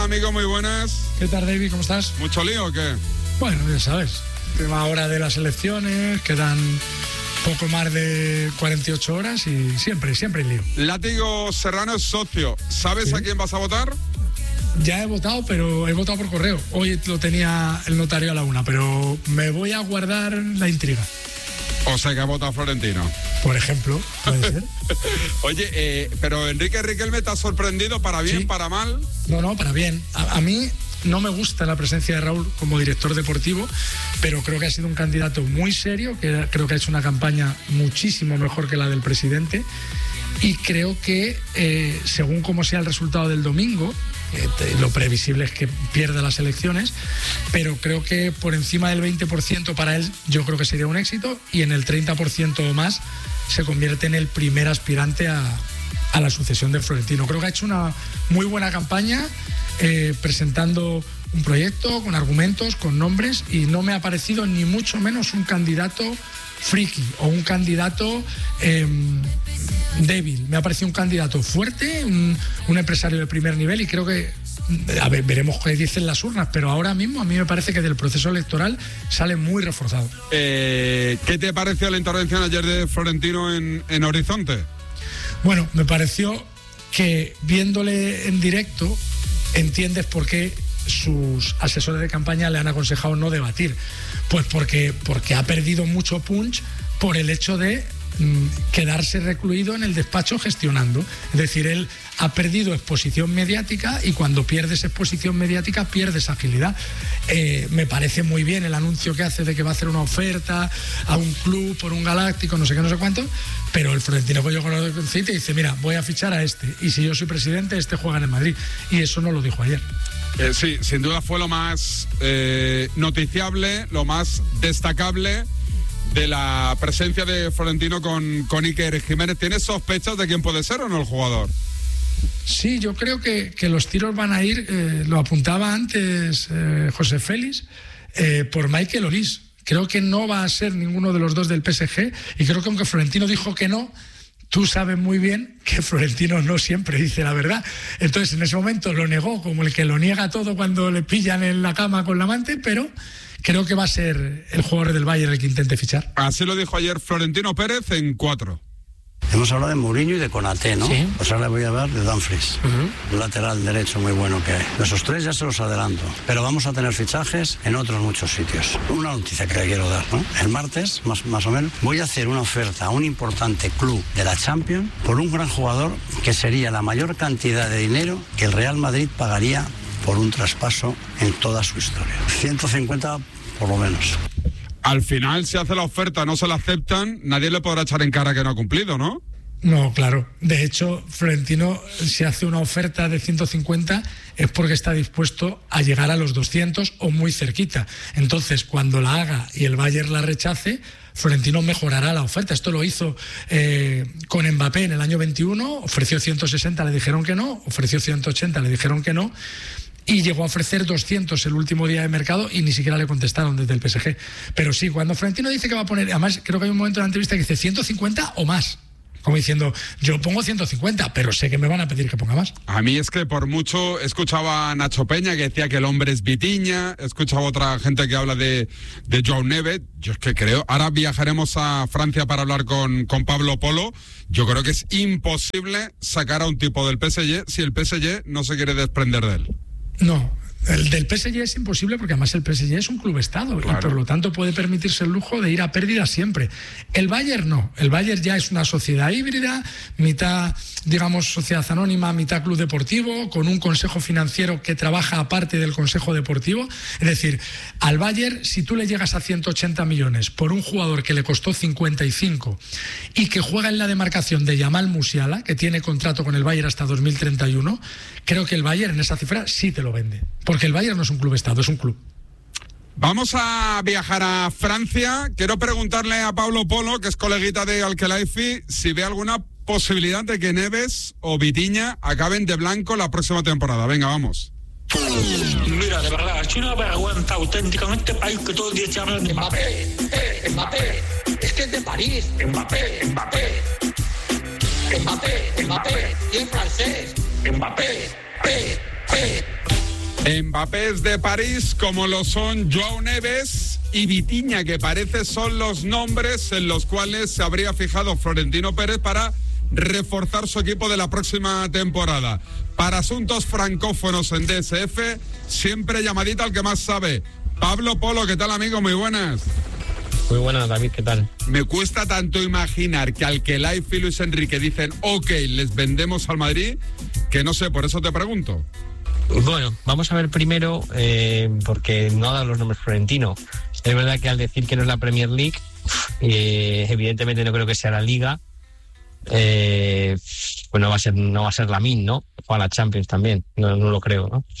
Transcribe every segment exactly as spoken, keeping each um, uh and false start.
Amigo, muy buenas. ¿Qué tal, David? ¿Cómo estás? ¿Mucho lío o qué? Bueno, ya sabes, tema ahora de las elecciones, quedan poco más de cuarenta y ocho horas y siempre, siempre hay lío. Látigo Serrano es socio. ¿Sabes sí. a quién vas a votar? Ya he votado, pero he votado por correo. Hoy lo tenía el notario a la una, pero me voy a guardar la intriga. O sea que ha votado Florentino. Por ejemplo, puede ser. Oye, eh, pero Enrique Riquelme te ha sorprendido, ¿para bien, sí. para mal? No, no, para bien. A, a mí no me gusta la presencia de Raúl como director deportivo, pero creo que ha sido un candidato muy serio, que creo que ha hecho una campaña muchísimo mejor que la del presidente. Y creo que, eh, según como sea el resultado del domingo, eh, lo previsible es que pierda las elecciones, pero creo que por encima del veinte por ciento para él yo creo que sería un éxito, y en el treinta por ciento o más se convierte en el primer aspirante a, a la sucesión de Florentino. Creo que ha hecho una muy buena campaña, eh, presentando un proyecto con argumentos, con nombres, y no me ha parecido ni mucho menos un candidato friki o un candidato eh, débil. Me ha parecido un candidato fuerte, un, un empresario de primer nivel, y creo que, a ver, veremos qué dicen las urnas, pero ahora mismo a mí me parece que del proceso electoral sale muy reforzado. Eh, ¿Qué te pareció la intervención ayer de Florentino en, en Horizonte? Bueno, me pareció que viéndole en directo entiendes por qué sus asesores de campaña le han aconsejado no debatir. Pues porque, porque ha perdido mucho punch por el hecho de mm, quedarse recluido en el despacho gestionando. Es decir, él ha perdido exposición mediática, y cuando pierdes exposición mediática pierdes agilidad. Eh, me parece muy bien el anuncio que hace de que va a hacer una oferta a un club por un galáctico, no sé qué, no sé cuánto, pero el Florentino que yo conozco y dice, mira, voy a fichar a este, y si yo soy presidente, este juega en el Madrid. Y eso no lo dijo ayer. Eh, sí, sin duda fue lo más eh, noticiable, lo más destacable de la presencia de Florentino con, con Iker Jiménez. ¿Tienes sospechas de quién puede ser o no el jugador? Sí, yo creo que, que los tiros van a ir, eh, lo apuntaba antes eh, José Félix, eh, por Michael Olise. Creo que no va a ser ninguno de los dos del P S G, y creo que aunque Florentino dijo que no, tú sabes muy bien que Florentino no siempre dice la verdad. Entonces, en ese momento lo negó, como el que lo niega todo cuando le pillan en la cama con la amante, pero creo que va a ser el jugador del Bayern el que intente fichar. Así lo dijo ayer Florentino Pérez en Cuatro. Hemos hablado de Mourinho y de Konaté, ¿no? Sí. Pues ahora voy a hablar de Dumfries, uh-huh. un lateral derecho muy bueno que hay. De esos tres ya se los adelanto, pero vamos a tener fichajes en otros muchos sitios. Una noticia que le quiero dar, ¿no? El martes, más, más o menos, voy a hacer una oferta a un importante club de la Champions por un gran jugador que sería la mayor cantidad de dinero que el Real Madrid pagaría por un traspaso en toda su historia. ciento cincuenta por lo menos. Al final, si hace la oferta, no se la aceptan, nadie le podrá echar en cara que no ha cumplido, ¿no? No, claro. De hecho, Florentino, si hace una oferta de ciento cincuenta, es porque está dispuesto a llegar a los doscientos o muy cerquita. Entonces, cuando la haga y el Bayern la rechace, Florentino mejorará la oferta. Esto lo hizo eh, con Mbappé en el año veintiuno, ofreció ciento sesenta, le dijeron que no, ofreció ciento ochenta, le dijeron que no, y llegó a ofrecer doscientos el último día de mercado y ni siquiera le contestaron desde el P S G. Pero sí, cuando Florentino dice que va a poner, además creo que hay un momento en la entrevista que dice ciento cincuenta o más, como diciendo, yo pongo ciento cincuenta, pero sé que me van a pedir que ponga más. A mí es que por mucho, escuchaba a Nacho Peña que decía que el hombre es Vitinha, escuchaba a otra gente que habla de, de Joao Neves. Yo es que creo, ahora viajaremos a Francia para hablar con, con Pablo Polo. Yo creo que es imposible sacar a un tipo del P S G si el P S G no se quiere desprender de él. No, el del P S G es imposible porque además el P S G es un club estado, claro, y por lo tanto puede permitirse el lujo de ir a pérdida siempre. El Bayern no, el Bayern ya es una sociedad híbrida, mitad, digamos, sociedad anónima, mitad club deportivo, con un consejo financiero que trabaja aparte del consejo deportivo. Es decir, al Bayern, si tú le llegas a ciento ochenta millones por un jugador que le costó cincuenta y cinco y que juega en la demarcación de Jamal Musiala, que tiene contrato con el Bayern hasta dos mil treinta y uno, creo que el Bayern en esa cifra sí te lo vende. Porque el Bayern no es un club estado, es un club. Vamos a viajar a Francia. Quiero preguntarle a Pablo Polo, que es coleguita de Al-Khelaifi, si ve alguna posibilidad de que Neves o Vitinha acaben de blanco la próxima temporada. Venga, vamos. Mira, de verdad, es una vergüenza auténtica en este país que todo el día se habla de Mbappé. Eh, Mbappé, es que es de París. Mbappé, Mbappé. Mbappé, Mbappé, y en francés. Mbappé, P, P. Mbappé es de París, como lo son Joao Neves y Vitinha, que parece son los nombres en los cuales se habría fijado Florentino Pérez para reforzar su equipo de la próxima temporada. Para asuntos francófonos en D S F, siempre llamadita al que más sabe. Pablo Polo, ¿qué tal, amigo? Muy buenas. Muy buenas, David, ¿qué tal? Me cuesta tanto imaginar que Alquelaifi y Luis Enrique dicen, ok, les vendemos al Madrid, que no sé, por eso te pregunto. Bueno, vamos a ver primero, eh, porque no ha dado los nombres Florentino. Es verdad que al decir que no es la Premier League, eh, evidentemente no creo que sea la Liga. Eh, pues no va a ser, no va a ser la Min, ¿no? O a la Champions también, no, no lo creo, ¿no?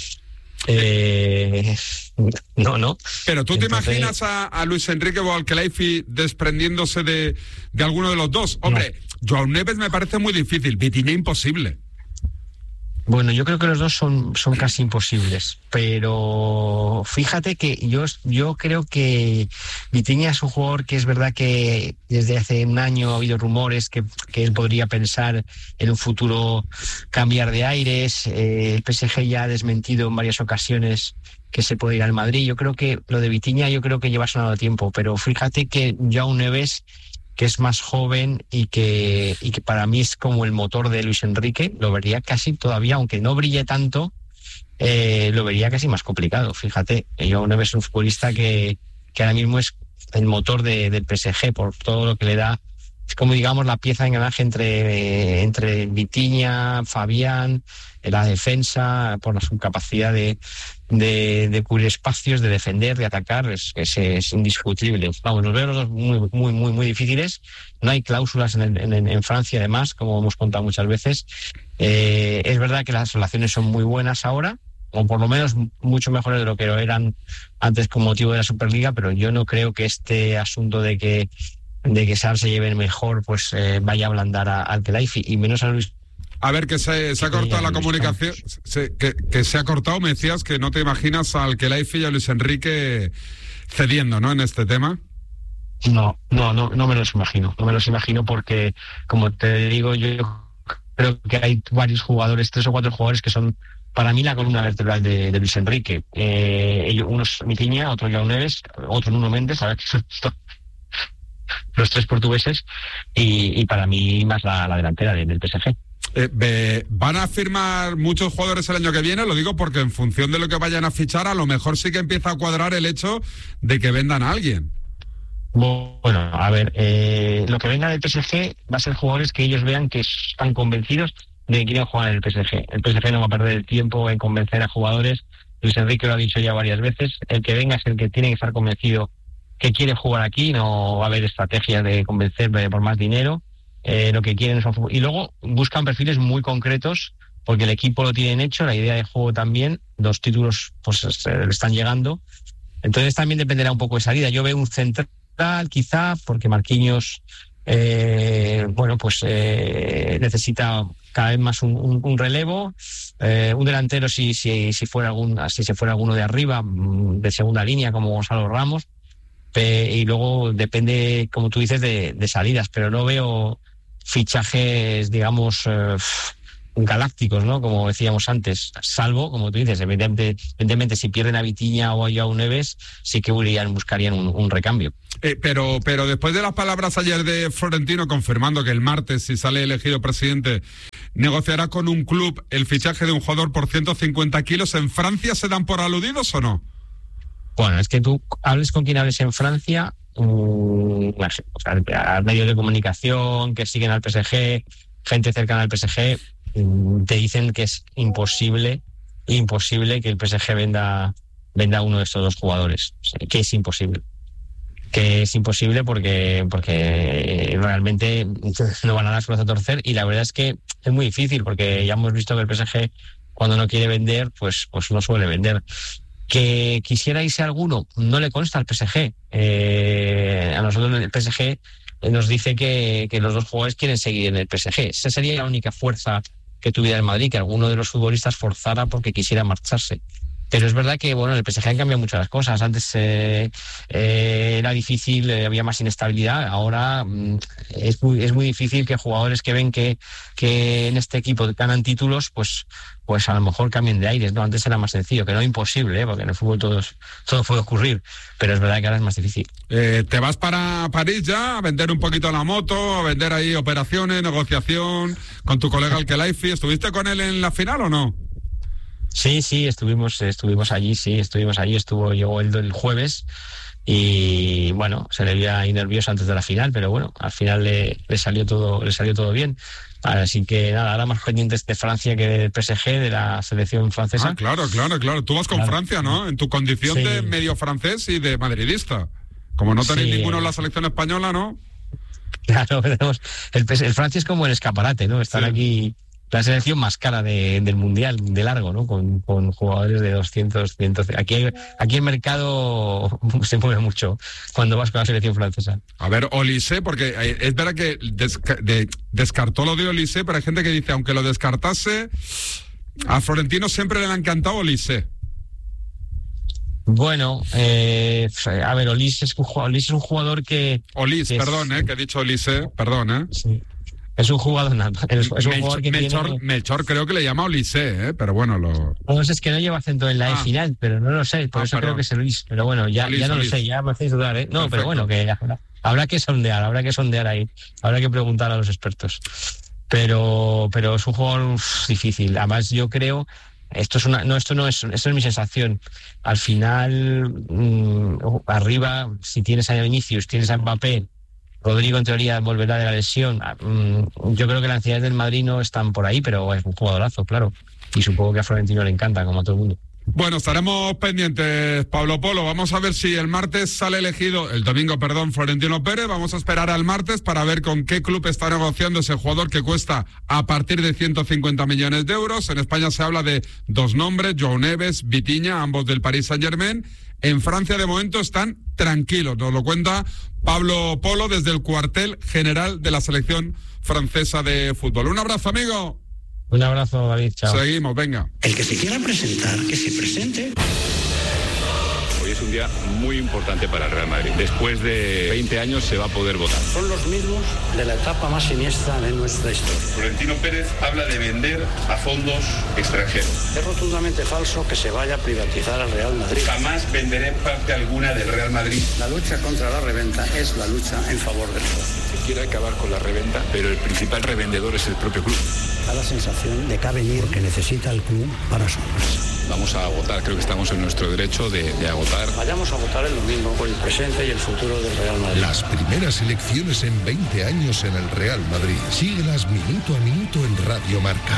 Eh, no, no. Pero tú Entonces, te imaginas a, a Luis Enrique o Alquelaifi desprendiéndose de, de alguno de los dos. Hombre, no. Joao Neves me parece muy difícil, Vitinha imposible. Bueno, yo creo que los dos son, son casi imposibles, pero fíjate que yo, yo creo que Vitinha es un jugador que es verdad que desde hace un año ha habido rumores que, que él podría pensar en un futuro cambiar de aires. Eh, el P S G ya ha desmentido en varias ocasiones que se puede ir al Madrid. Yo creo que lo de Vitinha yo creo que lleva sonado tiempo, pero fíjate que Joao Neves, que es más joven y que, y que para mí es como el motor de Luis Enrique, lo vería casi todavía, aunque no brille tanto, eh, lo vería casi más complicado. Fíjate, Joao Neves es un futbolista que, que ahora mismo es el motor de, del P S G por todo lo que le da. Es como, digamos, la pieza de engranaje entre, entre Vitinha, Fabián, la defensa, por su capacidad de, de, de cubrir espacios, de defender, de atacar, es, es, es indiscutible. Vamos, los veo los dos muy, muy, muy, muy difíciles. No hay cláusulas en, el, en, en Francia, además, como hemos contado muchas veces. Eh, es verdad que las relaciones son muy buenas ahora, o por lo menos mucho mejores de lo que lo eran antes con motivo de la Superliga, pero yo no creo que este asunto de que de que Sar se lleve mejor, pues eh, vaya a ablandar a Alquelaifi y menos a Luis. A ver, que se, se ha cortado la comunicación, se, que, que se ha cortado, me decías que no te imaginas a Alquelaifi y a Luis Enrique cediendo, ¿no?, en este tema. No, no, no, no me los imagino, no me los imagino porque, como te digo, yo creo que hay varios jugadores, tres o cuatro jugadores que son para mí la columna vertebral de, de Luis Enrique. Eh, ellos, uno es Vitinha, otro Joao Neves, otro Nuno Méndez, a ver qué son los tres portugueses, y, y para mí más la, la delantera del P S G. Eh, be, ¿Van a firmar muchos jugadores el año que viene? Lo digo porque en función de lo que vayan a fichar, a lo mejor sí que empieza a cuadrar el hecho de que vendan a alguien. Bueno, a ver, eh, lo que venga del P S G va a ser jugadores que ellos vean que están convencidos de que quieren jugar en el P S G. El P S G no va a perder el tiempo en convencer a jugadores. Luis Enrique lo ha dicho ya varias veces. El que venga es el que tiene que estar convencido que quiere jugar aquí, no va a haber estrategia de convencer por más dinero. Eh, lo que quieren es un fútbol. Y luego buscan perfiles muy concretos, porque el equipo lo tienen hecho, la idea de juego también, los títulos pues le están llegando. Entonces también dependerá un poco de salida. Yo veo un central, quizá, porque Marquinhos, eh, bueno, pues eh, necesita cada vez más un, un, un relevo. Eh, un delantero, si, si, si fuera algún, si se fuera alguno de arriba, de segunda línea, como Gonzalo Ramos. Y luego depende, como tú dices, de, de salidas, pero no veo fichajes, digamos, eh, galácticos, ¿no? Como decíamos antes, salvo, como tú dices, evidentemente, evidentemente si pierden a Vitinha o a Joao Neves, sí que buscarían, buscarían un, un recambio. Eh, pero, pero después de las palabras ayer de Florentino confirmando que el martes, si sale elegido presidente, negociará con un club el fichaje de un jugador por ciento cincuenta kilos, ¿en Francia se dan por aludidos o no? Bueno, es que tú hables con quien hables en Francia, um, o sea, a medios de comunicación que siguen al P S G, gente cercana al P S G, um, te dicen que es imposible, imposible que el P S G venda, venda a uno de estos dos jugadores. O sea, que es imposible. Que es imposible porque, porque realmente no van a dar su brazo a torcer, y la verdad es que es muy difícil porque ya hemos visto que el P S G, cuando no quiere vender, pues, pues no suele vender. Que quisiera irse alguno, no le consta al P S G. Eh, a nosotros el P S G nos dice que, que los dos jugadores quieren seguir en el P S G. Esa sería la única fuerza que tuviera el Madrid, que alguno de los futbolistas forzara porque quisiera marcharse. Pero es verdad que bueno, en el P S G han cambiado muchas cosas. Antes eh, eh, era difícil, eh, había más inestabilidad. Ahora mm, es muy es muy difícil que jugadores que ven que, que en este equipo ganan títulos, pues pues a lo mejor cambien de aires, ¿no? Antes era más sencillo, que no imposible, ¿eh? Porque en el fútbol todo, todo puede ocurrir, pero es verdad que ahora es más difícil. Eh, ¿Te vas para París ya a vender un poquito la moto, a vender ahí operaciones, negociación con tu colega el Khelaifi? ¿Estuviste con él en la final o no? Sí, sí, estuvimos, estuvimos allí, sí, estuvimos allí, estuvo, llegó el, el jueves y bueno, se le veía ahí nervioso antes de la final, pero bueno, al final le, le salió todo, le salió todo bien. Así que nada, ahora más pendientes de Francia que del P S G, de la selección francesa. Ah, claro, claro, claro. Tú vas con claro. Francia, ¿no? En tu condición sí. de medio francés y de madridista. Como no tenéis sí. ninguno en la selección española, ¿no? Claro, tenemos el, el Francia es como el escaparate, ¿no? Están sí. aquí la selección más cara de, del Mundial, de largo, ¿no? Con, con jugadores de doscientos, cientos... Aquí, aquí el mercado se mueve mucho cuando vas con la selección francesa. A ver, Olise, porque es verdad que desca- de, descartó lo de Olise, pero hay gente que dice, aunque lo descartase, a Florentino siempre le ha encantado Olise. Bueno, eh, a ver, Olise es un jugador, Olise es un jugador que... Olise, que perdón, es, eh, que he dicho Olise, perdón, ¿eh? Sí. Es un jugador, es, es un Melchor, jugador que Melchor, tiene... Melchor creo que le llama Olise, ¿eh? Pero bueno, lo... No sé, es que no lleva acento en la ah. E final, pero no lo sé, por ah, eso perdón. creo que es Luis. Pero bueno, ya, Olise, ya no Olise. lo sé, ya me hacéis dudar, ¿eh? No, Perfecto. Pero bueno, que habrá, habrá que sondear, habrá que sondear ahí, habrá que preguntar a los expertos. Pero, pero es un jugador uf, difícil. Además, yo creo... Esto es una, no, esto no es, esto es mi sensación. Al final, mmm, arriba, si tienes a Vinicius, tienes a Mbappé, Rodrigo en teoría volverá de la lesión. Mmm, yo creo que las ansiedades del Madrid no están por ahí, pero es un jugadorazo, claro. Y supongo que a Florentino le encanta, como a todo el mundo. Bueno, estaremos pendientes, Pablo Polo. Vamos a ver si el martes sale elegido, el domingo, perdón, Florentino Pérez. Vamos a esperar al martes para ver con qué club está negociando ese jugador que cuesta a partir de ciento cincuenta millones de euros. En España se habla de dos nombres, Joao Neves, Vitinha, ambos del Paris Saint-Germain. En Francia, de momento, están tranquilos. Nos lo cuenta Pablo Polo desde el cuartel general de la selección francesa de fútbol. Un abrazo, amigo. Un abrazo, David. Chao. Seguimos, venga. El que se quiera presentar, que se presente. Hoy es un día muy importante para el Real Madrid. Después de veinte años se va a poder votar. Son los mismos de la etapa más siniestra de nuestra historia. Florentino Pérez habla de vender a fondos extranjeros. Es rotundamente falso que se vaya a privatizar al Real Madrid. Jamás venderé parte alguna del Real Madrid. La lucha contra la reventa es la lucha en favor del club. Se quiere acabar con la reventa, pero el principal revendedor es el propio club. Da la sensación de que ha venido porque necesita el club para sobrarse. Vamos a agotar, creo que estamos en nuestro derecho de, de agotar. Vayamos a votar el domingo por el presente y el futuro del Real Madrid. Las primeras elecciones en veinte años en el Real Madrid. Síguelas minuto a minuto en Radio Marca.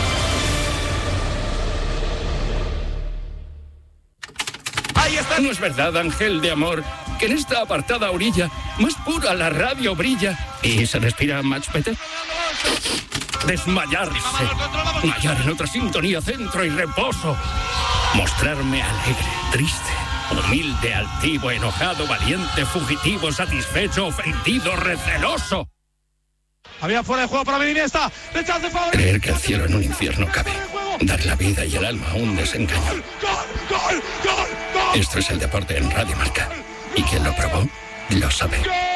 Ahí está. ¿No es verdad, ángel de amor, que en esta apartada orilla más pura la radio brilla y se respira much better? Desmayarse, mallar en otra sintonía, centro y reposo, mostrarme alegre, triste, humilde, altivo, enojado, valiente, fugitivo, satisfecho, ofendido, receloso. Había fuera de juego para Iniesta, rechace favorito. Creer que el cielo en un infierno cabe, dar la vida y el alma a un desengaño. ¡Gol, gol, gol, gol! Esto es el deporte en Radio Marca, y quien lo probó, lo sabe. ¡Gol!